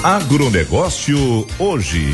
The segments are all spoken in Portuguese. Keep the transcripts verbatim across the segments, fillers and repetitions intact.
Agronegócio hoje.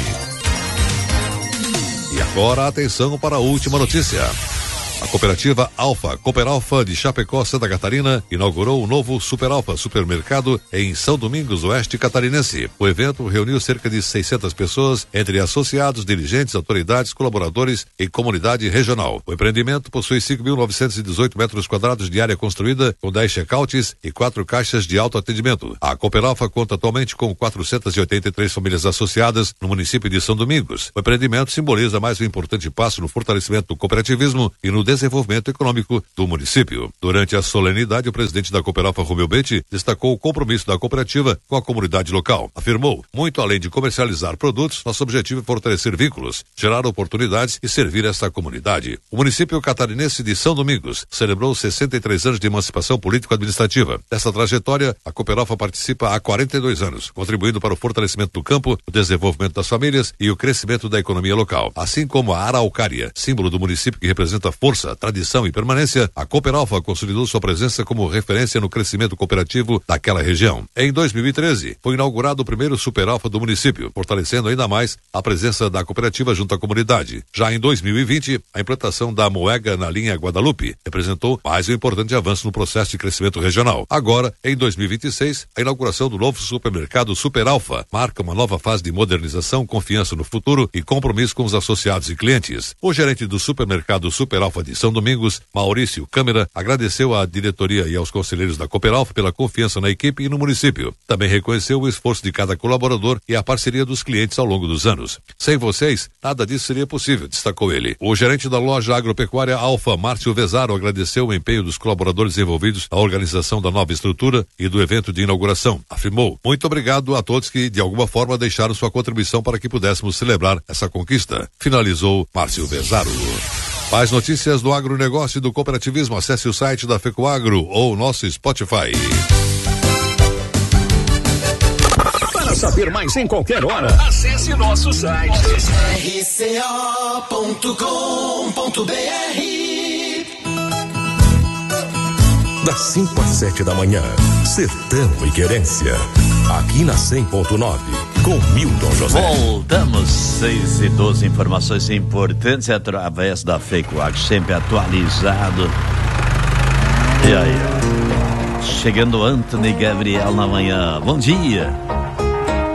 E agora, atenção para a última notícia. A cooperativa Alfa, Cooperalfa de Chapecó, Santa Catarina, inaugurou o novo Super Alfa supermercado em São Domingos, oeste catarinense. O evento reuniu cerca de seiscentas pessoas, entre associados, dirigentes, autoridades, colaboradores e comunidade regional. O empreendimento possui cinco mil novecentos e dezoito metros quadrados de área construída, com dez checkouts e quatro caixas de autoatendimento. A Cooperalfa conta atualmente com quatrocentas e oitenta e três famílias associadas no município de São Domingos. O empreendimento simboliza mais um importante passo no fortalecimento do cooperativismo e no desenvolvimento econômico do município. Durante a solenidade, o presidente da Cooperalfa, Romeu Betti, destacou o compromisso da cooperativa com a comunidade local. Afirmou, muito além de comercializar produtos, nosso objetivo é fortalecer vínculos, gerar oportunidades e servir essa comunidade. O município catarinense de São Domingos celebrou sessenta e três anos de emancipação político-administrativa. Dessa trajetória, a Cooperalfa participa há quarenta e dois anos, contribuindo para o fortalecimento do campo, o desenvolvimento das famílias e o crescimento da economia local. Assim como a araucária, símbolo do município que representa força, tradição e permanência, a Cooperalfa consolidou sua presença como referência no crescimento cooperativo daquela região. Em dois mil e treze, foi inaugurado o primeiro Super Alfa do município, fortalecendo ainda mais a presença da cooperativa junto à comunidade. Já em dois mil e vinte, a implantação da Moega na linha Guadalupe representou mais um importante avanço no processo de crescimento regional. Agora, em dois mil e vinte e seis, a inauguração do novo supermercado Super Alfa marca uma nova fase de modernização, confiança no futuro e compromisso com os associados e clientes. O gerente do supermercado Super Alfa de São Domingos, Maurício Câmara, agradeceu à diretoria e aos conselheiros da Cooperalfa pela confiança na equipe e no município. Também reconheceu o esforço de cada colaborador e a parceria dos clientes ao longo dos anos. Sem vocês, nada disso seria possível, destacou ele. O gerente da loja agropecuária Alfa, Márcio Vezaro, agradeceu o empenho dos colaboradores envolvidos na organização da nova estrutura e do evento de inauguração. Afirmou, muito obrigado a todos que de alguma forma deixaram sua contribuição para que pudéssemos celebrar essa conquista. Finalizou Márcio Vezaro. Mais notícias do agronegócio e do cooperativismo, acesse o site da FECOAGRO ou nosso Spotify. Para saber mais em qualquer hora, acesse nosso site r c o ponto com ponto b r. Das cinco às sete da manhã, Sertão e Querência, aqui na cem ponto nove, com Milton José. Voltamos, seis e doze, informações importantes através da FECOAGRO, sempre atualizado. E aí, ó, chegando Antony Gabriel na manhã, bom dia.